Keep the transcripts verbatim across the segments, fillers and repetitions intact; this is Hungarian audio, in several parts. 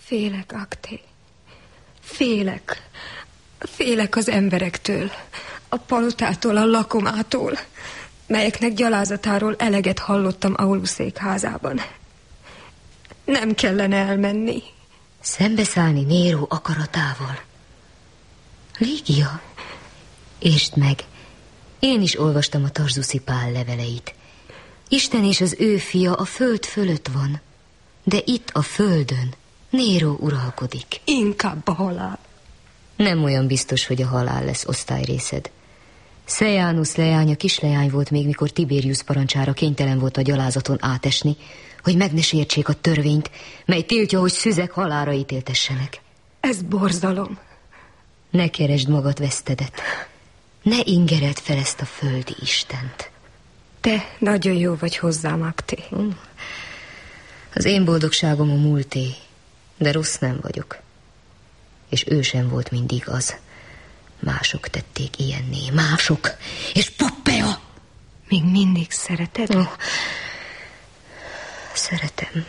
Félek, Akté. Félek. Félek az emberektől, a palotától, a lakomától, melyeknek gyalázatáról eleget hallottam Auluszék házában. Nem kellene elmenni. Szembeszállni Néró akaratával. Lígia, értsd meg, én is olvastam a Tarzuszi Pál leveleit. Isten és az ő fia a föld fölött van, de itt a földön Néró uralkodik. Inkább a halál. Nem olyan biztos, hogy a halál lesz osztályrészed. Sejanus leánya kisleány volt még, mikor Tiberius parancsára kénytelen volt a gyalázaton átesni, hogy meg ne sértsék a törvényt, mely tiltja, hogy szüzek halálra ítéltessenek. Ez borzalom. Ne keresd magad vesztedet. Ne ingered fel ezt a földi Istent. Te nagyon jó vagy hozzám, Akté. Az én boldogságom a múlté, de rossz nem vagyok. És ő sem volt mindig az. Mások tették ilyenné, mások. És Poppea! Még mindig szereted? Oh, szeretem.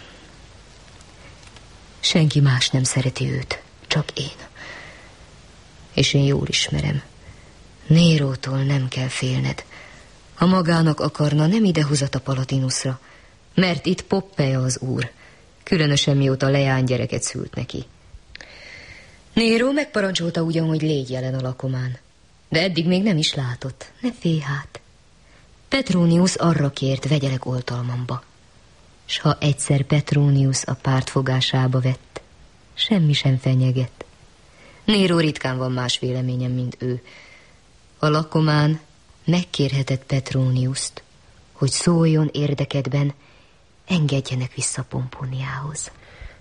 Senki más nem szereti őt, csak én. És én jól ismerem. Nérótól nem kell félned. Ha magának akarna, nem idehozat a Palatinusra, mert itt Poppea az úr, különösen mióta leány gyereket szült neki. Néró megparancsolta ugyan, hogy légy jelen a lakomán, de eddig még nem is látott. Ne félj hát. Petronius arra kért, vegyelek oltalmamba. S ha egyszer Petronius a pártfogásába vett, semmi sem fenyeget. Néró ritkán van más véleményem, mint ő. A lakomán megkérhetett Petroniust, hogy szóljon érdekedben, engedjenek vissza Pompóniához.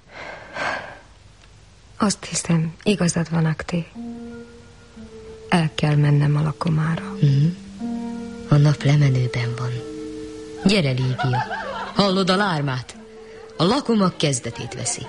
Azt hiszem, igazad van, Akté. El kell mennem a lakomára. Mm. A nap lemenőben van. Gyere, Lígia. Hallod a lármát? A lakomak kezdetét veszi.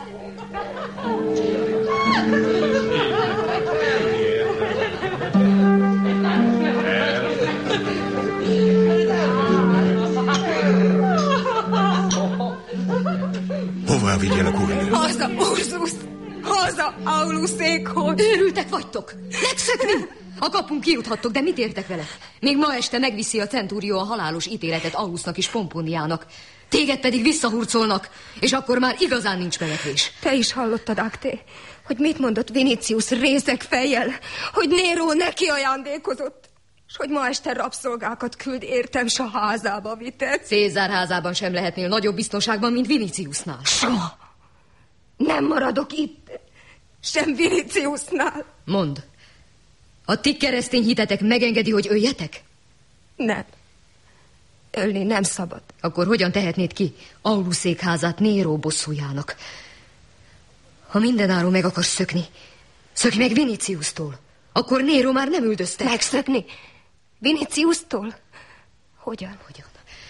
Hová vigyenek, úrnő? Haza, Ursus! Haza, Auluszékhoz! Őrültek vagytok! Megszökni! A kapunk kijuthattok, de mit értek vele? Még ma este megviszi a centúrió a halálos ítéletet Aulusnak és Pompóniának. Téged pedig visszahurcolnak, és akkor már igazán nincs menekvés. Te is hallottad, Akté, hogy mit mondott Vinicius részeg fejjel, hogy Néró neki ajándékozott, és hogy ma este rabszolgákat küld értem, s a házába vitett. Cézár házában sem lehetnél nagyobb biztonságban, mint Viniciusnál. Soha! Nem maradok itt, sem Viniciusnál. Mondd, a ti keresztény hitetek megengedi, hogy öljetek? Nem. Ölni nem szabad. Akkor hogyan tehetnéd ki Auluszék házát Néró bosszújának? Ha mindenáron meg akarsz szökni, szökj meg Viniciustól. Akkor Néró már nem üldözte. Megszökni? Viniciustól? Hogyan? Hogyan?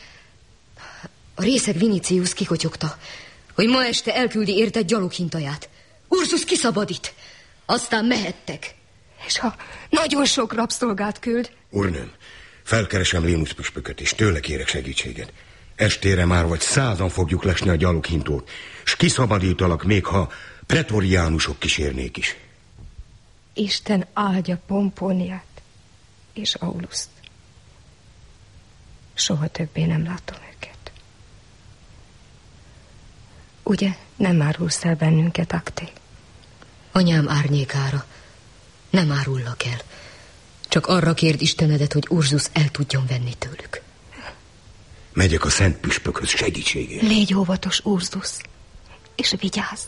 A részeg Vinicius kikotyogta, hogy ma este elküldi érted gyaloghintaját. Ursus kiszabadít. Aztán mehettek. És ha nagyon sok rabszolgát küld? Úrnőm, felkeresem Lénusz püspököt, és tőle kérek segítséget. Estére már vagy százan fogjuk lesni a gyaloghintót, s kiszabadítalak, még ha pretoriánusok kísérnék is. Isten áldja Pompóniát és Auluszt. Soha többé nem látom őket. Ugye nem árulsz el bennünket, Akté? Anyám árnyékára nem árullak el. Csak arra kérd Istenedet, hogy Ursus el tudjon venni tőlük. Megyek a szent püspökhöz segítségért. Légy óvatos, Ursus, és vigyázz.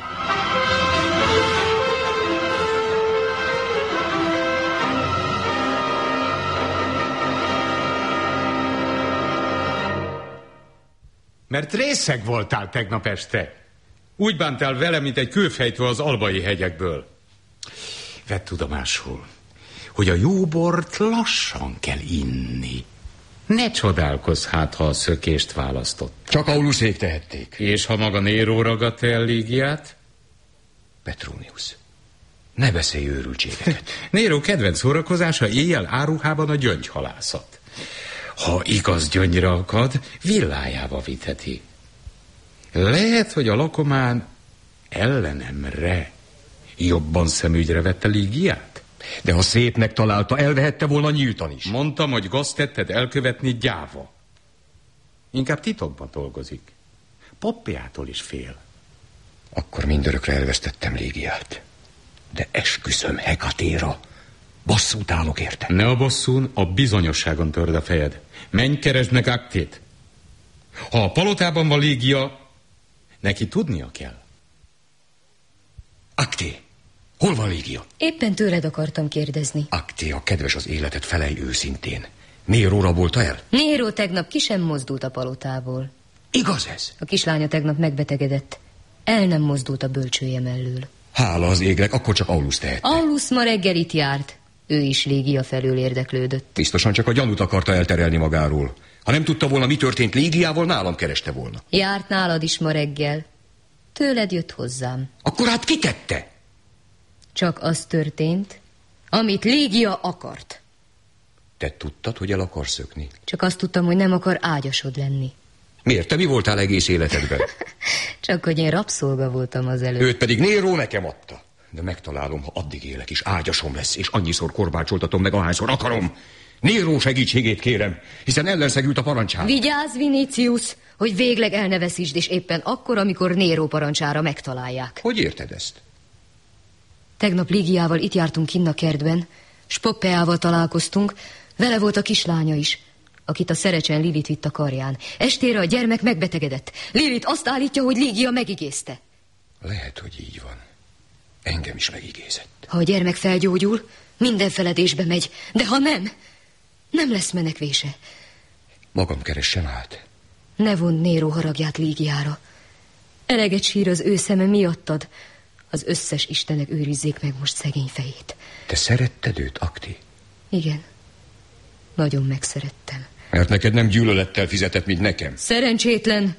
Mert részeg voltál tegnap este. Úgy bántál vele, mint egy kőfejtő az albai hegyekből. Vedd tudomásul, hogy a jó bort lassan kell inni. Ne csodálkozz hát, ha a szökést választott. Csak Auluszék tehették. És ha maga Néró ragadta el Lígiát? Petronius, ne beszélj őrültségeket. Néró kedvenc szórakozása éjjel áruhában a gyöngyhalászat. Ha igaz gyöngyre akad, villájába vitheti. Lehet, hogy a lakomán Ellenemre? Jobban szemügyre vette Lígiát? De ha szépnek találta, elvehette volna nyíltan is. Mondtam, hogy gaztetted elkövetni gyáva. Inkább titokban dolgozik. Poppiától is fél. Akkor mindörökre elvesztettem Lígiát. De esküszöm Hekatéra. Bosszút állok érte. Ne a bosszún, a bizonyosságon törd a fejed. Menj, keresd meg Aktét. Ha a palotában van Lígia, neki tudnia kell. Akté, hol van Lígia? Éppen tőled akartam kérdezni. Akté, a kedves az életet, felej őszintén. Néró rabolta el? Néró tegnap ki sem mozdult a palotából. Igaz ez? A kislánya tegnap megbetegedett. El nem mozdult a bölcsője mellől. Hála az égnek, akkor csak Aulus tehette. Aulus ma reggel itt járt. Ő is Lígia felől érdeklődött. Biztosan csak a gyanút akarta elterelni magáról. Ha nem tudta volna, mi történt Lígiával, nálam kereste volna. Járt nálad is ma reggel. Tőled jött hozzám. Akkor hát ki tette? Csak az történt, amit Lígia akart. Te tudtad, hogy el akar szökni? Csak azt tudtam, hogy nem akar ágyasod lenni. Miért? Te mi voltál egész életedben? Csak hogy én rabszolga voltam az előtt. Őt pedig Néró nekem adta. De megtalálom, ha addig élek is, ágyasom lesz, és annyiszor korbácsoltatom meg, ahányszor akarom. Néró segítségét kérem, hiszen ellenszegült a parancsára. Vigyázz, Vinicius, hogy végleg el ne veszítsd, és éppen akkor, amikor Néró parancsára megtalálják. Hogy érted ezt? Tegnap Lígiával itt jártunk kinn a kertben, s Poppeával találkoztunk, vele volt a kislánya is, akit a szerecsen Lilit vitt a karján. Estére a gyermek megbetegedett. Lilit azt állítja, hogy Lígia megigézte. Lehet, hogy így van. Engem is megigézett. Ha a gyermek felgyógyul, minden feledésbe megy, de ha nem, nem lesz menekvése. Magam keressem át. Ne vond Néró haragját Lígiára. Eleget sír az ő szeme miattad. Az összes istenek őrizzék meg most szegény fejét. Te szeretted őt, Akti? Igen. Nagyon megszerettem. Mert neked nem gyűlölettel fizetett, mint nekem. Szerencsétlen.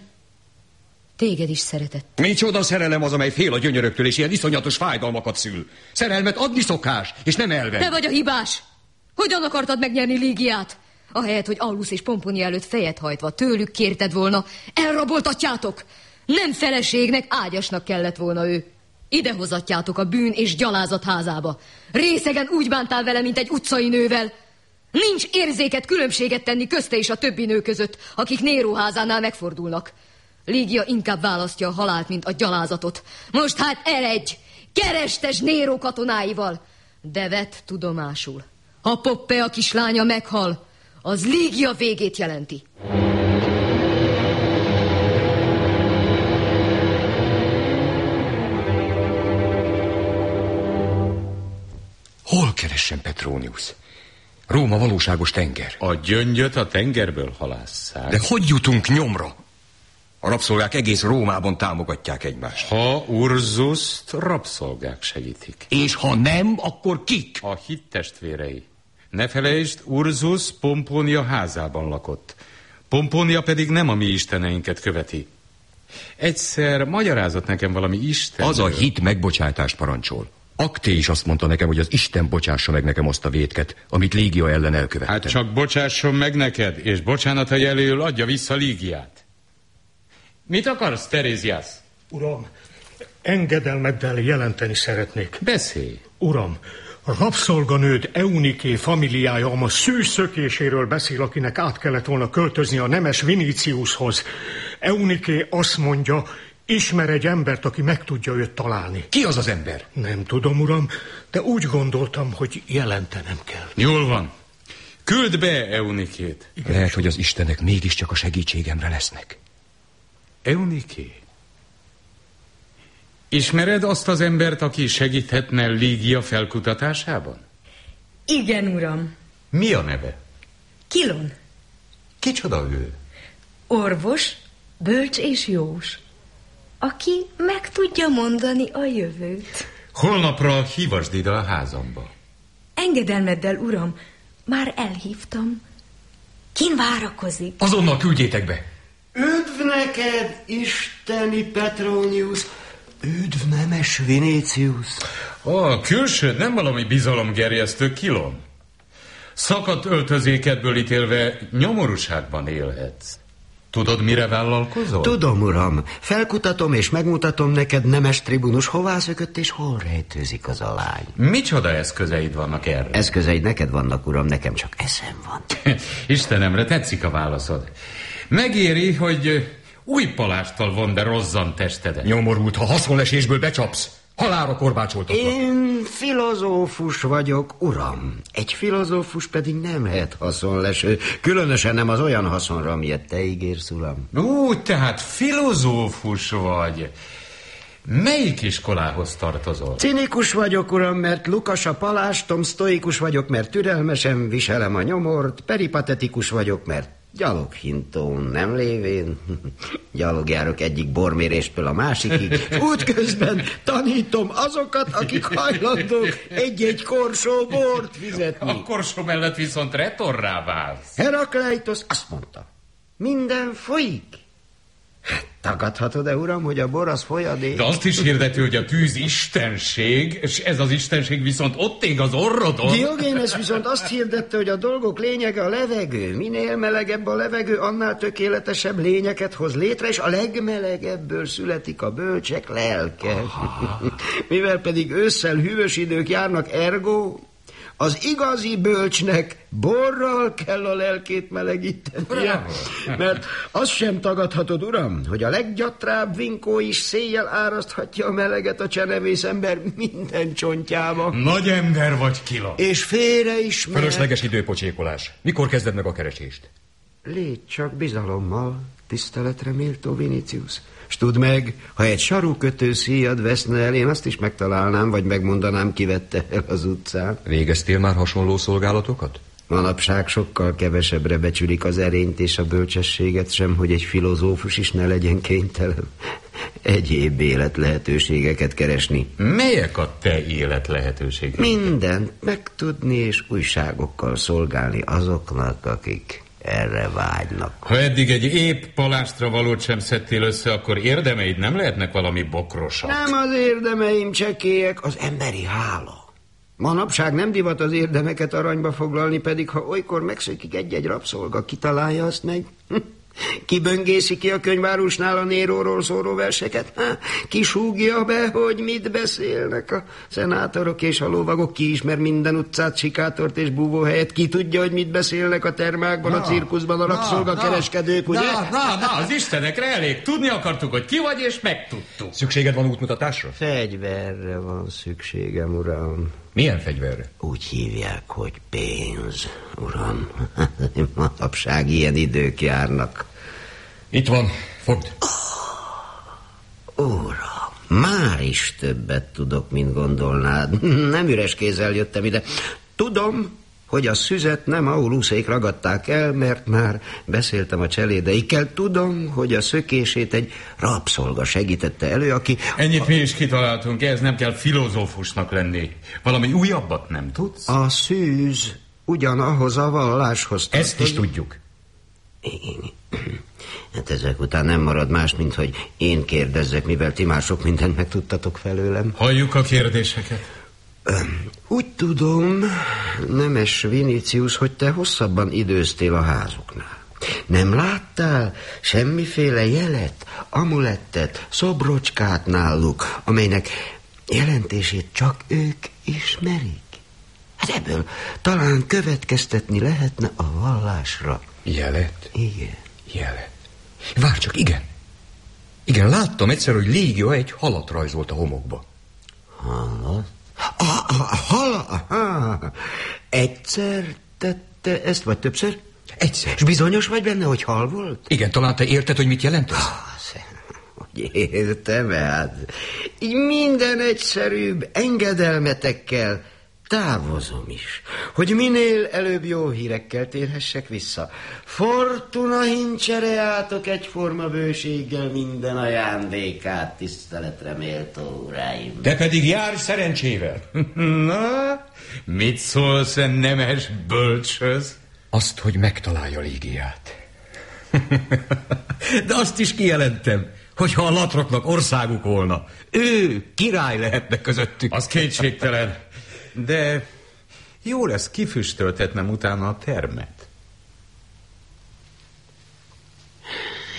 Téged is szeretett. Micsoda szerelem az, amely fél a gyönyöröktől, és ilyen iszonyatos fájdalmakat szül. Szerelmet adni szokás, és nem elvenni. Te vagy a hibás. Hogyan akartad megnyerni Lígiát? Ahelyett, hogy Aulus és Pomponia előtt fejet hajtva tőlük kérted volna, elraboltatjátok. Nem feleségnek, ágyasnak kellett volna ő. Idehozatjátok a bűn és gyalázat házába. Részegen úgy bántál vele, mint egy utcai nővel. Nincs érzéket, különbséget tenni közte és a többi nő között, akik Néró házánál megfordulnak. Lígia inkább választja a halált, mint a gyalázatot. Most hát eredj! Kerestes Néró katonáival! De vedd tudomásul, ha Poppe a kislánya meghal, az Lígia végét jelenti. Hol keressem Petronius? Róma valóságos tenger. A gyöngyöt a tengerből halásszák. De hogy jutunk nyomra? A rabszolgák egész Rómában támogatják egymást. Ha Urzuszt rabszolgák segítik. És ha nem, akkor kik? A hittestvérei. Ne felejtsd, Urzus Pomponia házában lakott. Pomponia pedig nem a mi isteneinket követi. Egyszer magyarázott nekem valami isten. Az a hit megbocsátást parancsol. Akté is azt mondta nekem, hogy az Isten bocsássa meg nekem azt a vétket, amit Lígia ellen elkövettem. Hát csak bocsásson meg neked, és bocsánata jeléül adja vissza Lígiát. Mit akarsz, Teréziász? Uram, engedelmeddel jelenteni szeretnék. Beszélj. Uram, a rabszolganőd Euniké familiája a szűszökéséről beszél, akinek át kellett volna költözni a nemes Viniciushoz. Euniké azt mondja, ismer egy embert, aki meg tudja őt találni. Ki az az ember? Nem tudom, uram, de úgy gondoltam, hogy jelentenem kell. Jól van. Küld be Eunikét. Igen, lehet, hogy az istenek mégiscsak a segítségemre lesznek. Euniké? Ismered azt az embert, aki segíthetne Lígia felkutatásában? Igen, uram. Mi a neve? Kilon. Kicsoda ő? Orvos, bölcs és jós, aki meg tudja mondani a jövőt. Holnapra hívasd ide a házamba. Engedelmeddel, uram, már elhívtam. Kin várakozik? Azonnal küldjétek be. Üdv neked, isteni Petronius! Üdv nemes Vinicius! A külsőd nem valami bizalomgerjesztő, Kilon. Szakadt öltözékedből ítélve nyomorúságban élhetsz. Tudod, mire vállalkozol? Tudom, uram. Felkutatom és megmutatom neked, nemes tribunus, hová szökött és hol rejtőzik az a lány. Micsoda eszközeid vannak erre? Eszközeid neked vannak, uram, nekem csak eszem van. Istenemre, tetszik a válaszod. Megéri, hogy új palásttal von be rozzant testedet. Nyomorult, ha haszonlesésből becsapsz. Halálra korbácsoltatlak. Én filozófus vagyok, uram. Egy filozófus pedig nem lehet haszonleső. Különösen nem az olyan haszonra, amilyet te ígérsz, uram. Úgy, tehát filozófus vagy. Melyik iskolához tartozol? Cinikus vagyok, uram, mert lukas a palástom, sztoikus vagyok, mert türelmesen viselem a nyomort, peripatetikus vagyok, mert gyaloghintón nem lévén, gyalogjárok egyik borméréstől a másikig, útközben tanítom azokat, akik hajlandók egy-egy korsó bort fizetni. A korsó mellett viszont retorrá válsz. Herakleitos azt mondta, minden folyik. Tagadhatod-e, uram, hogy a bor az folyadék? De azt is hirdeti, hogy a tűz istenség, és ez az istenség viszont ott ég az orrodon. Diogénes viszont azt hirdette, hogy a dolgok lényege a levegő. Minél melegebb a levegő, annál tökéletesebb lényeket hoz létre, és a legmelegebből születik a bölcsek lelke. Mivel pedig ősszel hűvös idők járnak, ergo az igazi bölcsnek borral kell a lelkét melegítenie. Mert azt sem tagadhatod, uram, hogy a leggyatrább vinkó is széjjel áraszthatja a meleget a csenevész ember minden csontjába. Nagy ember vagy, Kila. És félre is mehet. Fölösleges időpocsékolás. Mikor kezded meg a keresést? Légy csak bizalommal, tiszteletre méltó Vinicius. S tudd meg, ha egy sarúkötő szíjad veszne el, én azt is megtalálnám, vagy megmondanám, ki vette el az utcán. Végeztél már hasonló szolgálatokat? Manapság sokkal kevesebbre becsülik az erényt és a bölcsességet sem, hogy egy filozófus is ne legyen kénytelen egyéb élet lehetőségeket keresni. Melyek a te élet lehetőségek? Mindent megtudni és újságokkal szolgálni azoknak, akik erre vágynak. Ha eddig egy épp palástra valót sem szedtél össze, akkor érdemeid nem lehetnek valami bokrosak. Nem az érdemeim csekélyek, az emberi hála. Manapság nem divat az érdemeket aranyba foglalni, pedig ha olykor megszökik egy-egy rabszolga, kitalálja azt meg? Kiböngészi ki a könyvárusnál a Néróról szóló verseket? Ki súgja be, hogy mit beszélnek a szenátorok és a lovagok? Ki ismer minden utcát, sikátort és búvóhelyet? Ki tudja, hogy mit beszélnek a termákban, na, a cirkuszban a rabszolgakereskedők, ugye? Na, na, na, az istenekre elég. Tudni akartuk, hogy ki vagy, és megtudtuk. Szükséged van útmutatásra? Fegyverre van szükségem, uram. Milyen fegyverre? Úgy hívják, hogy pénz, uram. Manapság ilyen idők járnak. Itt van, fogd. Oh, uram, már is többet tudok, mint gondolnád. Nem üres kézzel jöttem ide. Tudom, hogy a szüzet nem Auluszék ragadták el, mert már beszéltem a cselédeikkel. Tudom, hogy a szökését egy rabszolga segítette elő, aki... Ennyit a... mi is kitaláltunk, ez nem kell filozófusnak lenni. Valami újabbat nem tudsz? A szűz ugyanahoz a valláshoz tartozik. Ezt is tudjuk. Én... Hát ezek után nem marad más, mint hogy én kérdezzek, mivel ti már sok mindent megtudtatok felőlem. Halljuk a kérdéseket. Úgy tudom, nemes Vinicius, hogy te hosszabban időztél a házuknál. Nem láttál semmiféle jelet, amulettet, szobrocskát náluk, amelynek jelentését csak ők ismerik? Hát ebből talán következtetni lehetne a vallásra. Jelet? Igen. Jelet. Várj csak, igen. Igen, láttam egyszer, hogy Légia egy halat rajzolt a homokba. Halat? Hala, egyszer tette ezt, vagy többször? Egyszer. És bizonyos vagy benne, hogy hal volt? Igen, talán te érted, hogy mit jelent ez? Hogy értem, hát így minden egyszerűbb engedelmetekkel távozom is, hogy minél előbb jó hírekkel térhessek vissza. Fortuna hincsereátok egyforma bőséggel minden ajándékát, tiszteletre méltó uraim. Te pedig járj szerencsével. Na, mit szólsz a nemes bölcshöz? Azt, hogy megtalálja Légiát. De azt is kijelentem, hogyha a latroknak országuk volna, ő király lehetne közöttük. Az kétségtelen. De jó lesz, kifüstöltetnem utána a termet.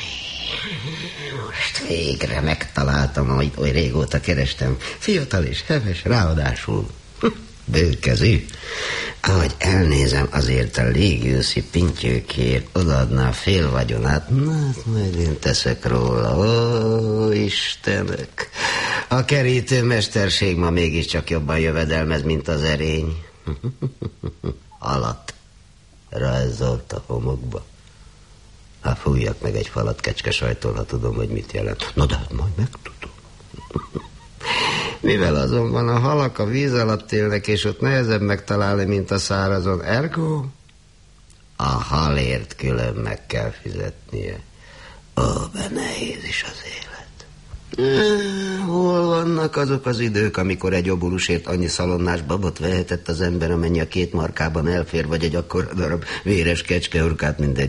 Végre megtaláltam, amit oly régóta kerestem. Fiatal és heves, ráadásul bőkezű. Ahogy elnézem, azért a légiuszi pintyőkért odaadná fél vagyonát. Na, majd én teszek róla. Ó, Istenek! A kerítő mesterség ma mégiscsak jobban jövedelmez, mint az erény. Halat rajzolt a homokba. Hát fújjak meg egy falat kecskesajtól, ha tudom, hogy mit jelent. Na, de hát majd megtudom. Mivel azonban a halak a víz alatt élnek, és ott nehezebb megtalálni, mint a szárazon, ergo a halért külön meg kell fizetnie. Ó, be nehéz is az élet. Hol vannak azok az idők, amikor egy obulusért annyi szalonnás babot vehetett az ember, amennyi a két markában elfér, vagy egy akkora darab véres kecskehurkát, mint egy